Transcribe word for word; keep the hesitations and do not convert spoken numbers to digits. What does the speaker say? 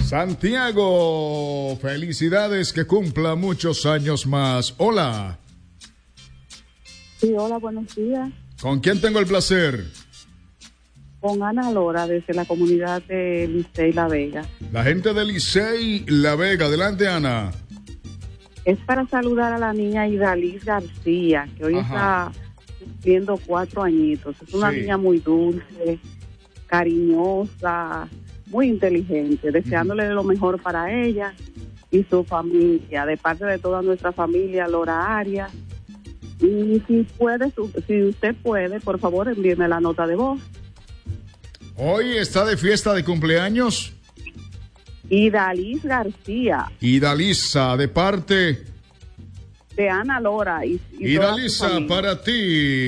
Santiago, felicidades, que cumpla muchos años más. Hola. Sí, hola, buenos días. ¿Con quién tengo el placer? Con Ana Lora, desde la comunidad de Licey La Vega. La gente de Licey La Vega. Adelante, Ana. Es para saludar a la niña Idalis García, que hoy Ajá. está cumpliendo cuatro añitos. Es una sí. niña muy dulce, cariñosa, muy inteligente, deseándole uh-huh. lo mejor para ella y su familia, de parte de toda nuestra familia, Lora Arias. Y si puede, si usted puede, por favor, envíeme la nota de voz. Hoy está de fiesta de cumpleaños Idalis García. Idalisa, de parte de Ana Lora. Y, y Idalisa, para ti.